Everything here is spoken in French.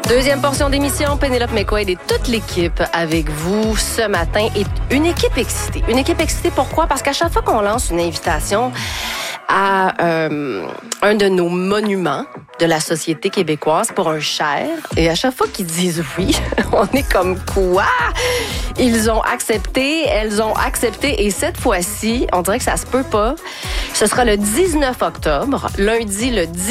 Deuxième portion d'émission, Pénélope McQuaid et toute l'équipe avec vous ce matin. Et une équipe excitée. Une équipe excitée, pourquoi? Parce qu'à chaque fois qu'on lance une invitation à un de nos monuments de la société québécoise pour un cher, et à chaque fois qu'ils disent oui, on est comme quoi? Ils ont accepté, elles ont accepté, et cette fois-ci, on dirait que ça se peut pas. Ce sera le 19 octobre, lundi le 10